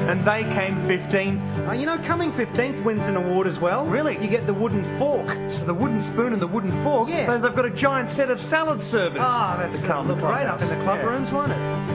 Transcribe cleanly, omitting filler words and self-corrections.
and they came 15th. You know, coming 15th wins an award as well. Really? You get the wooden fork. So the wooden spoon and the wooden fork, Yeah. they've got a giant set of salad servers. That's the Carlton look great Clubhouse. up in the club Yeah. rooms, won't it?